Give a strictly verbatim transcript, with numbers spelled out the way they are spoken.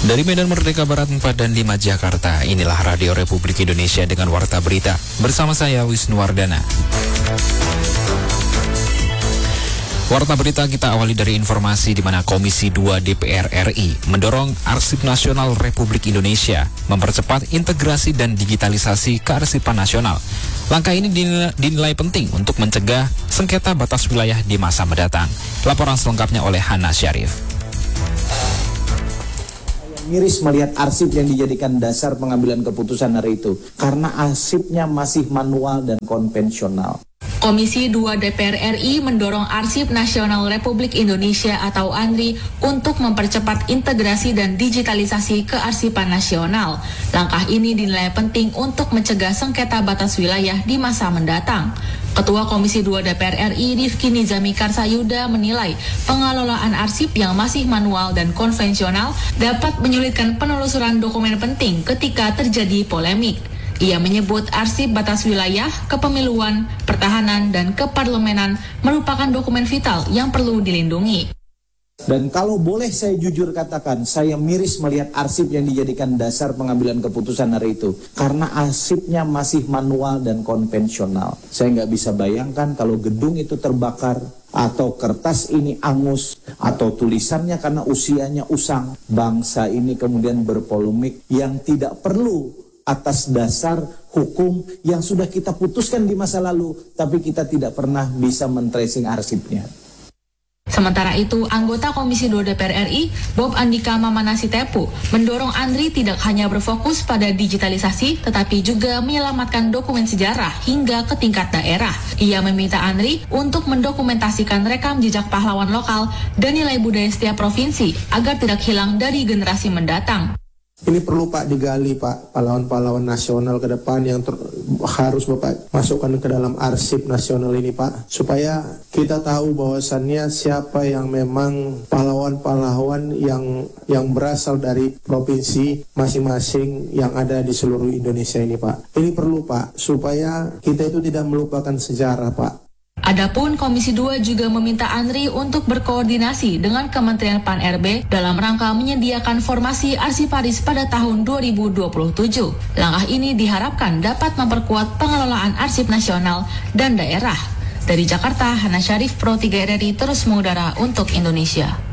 Dari Medan Merdeka Barat empat dan lima Jakarta, inilah Radio Republik Indonesia dengan Warta Berita. Bersama saya Wisnuwardana. Warta Berita kita awali dari informasi di mana Komisi dua D P R R I mendorong Arsip Nasional Republik Indonesia mempercepat integrasi dan digitalisasi kearsipan nasional. Langkah ini dinilai, dinilai penting untuk mencegah sengketa batas wilayah di masa mendatang. Laporan selengkapnya oleh Hana Syarif. Miris melihat arsip yang dijadikan dasar pengambilan keputusan hari itu, karena arsipnya masih manual dan konvensional. Komisi dua D P R R I mendorong Arsip Nasional Republik Indonesia atau ANRI untuk mempercepat integrasi dan digitalisasi kearsipan nasional. Langkah ini dinilai penting untuk mencegah sengketa batas wilayah di masa mendatang. Ketua Komisi dua D P R R I Rifki Nizami Karsayuda menilai pengelolaan arsip yang masih manual dan konvensional dapat menyulitkan penelusuran dokumen penting ketika terjadi polemik. Ia menyebut arsip batas wilayah, kepemiluan, pertahanan, dan keparlemenan merupakan dokumen vital yang perlu dilindungi. Dan kalau boleh saya jujur katakan, saya miris melihat arsip yang dijadikan dasar pengambilan keputusan hari itu. Karena arsipnya masih manual dan konvensional. Saya nggak bisa bayangkan kalau gedung itu terbakar, atau kertas ini angus, atau tulisannya karena usianya usang. Bangsa ini kemudian berpolemik yang tidak perlu atas dasar hukum yang sudah kita putuskan di masa lalu, tapi kita tidak pernah bisa men-tracing arsipnya. Sementara itu, anggota Komisi dua D P R R I, Bob Andika Mamanasitepu, mendorong ANRI tidak hanya berfokus pada digitalisasi, tetapi juga menyelamatkan dokumen sejarah hingga ke tingkat daerah. Ia meminta ANRI untuk mendokumentasikan rekam jejak pahlawan lokal dan nilai budaya setiap provinsi agar tidak hilang dari generasi mendatang. Ini perlu Pak digali Pak, pahlawan-pahlawan nasional ke depan yang ter- harus Bapak masukkan ke dalam arsip nasional ini Pak. Supaya kita tahu bahwasannya siapa yang memang pahlawan-pahlawan yang yang berasal dari provinsi masing-masing yang ada di seluruh Indonesia ini Pak. Ini perlu Pak, supaya kita itu tidak melupakan sejarah Pak. Adapun Komisi dua juga meminta ANRI untuk berkoordinasi dengan Kementerian P A N R B dalam rangka menyediakan formasi arsiparis pada tahun dua ribu dua puluh tujuh. Langkah ini diharapkan dapat memperkuat pengelolaan arsip nasional dan daerah. Dari Jakarta, Hana Syarif, Pro tiga R R I terus mengudara untuk Indonesia.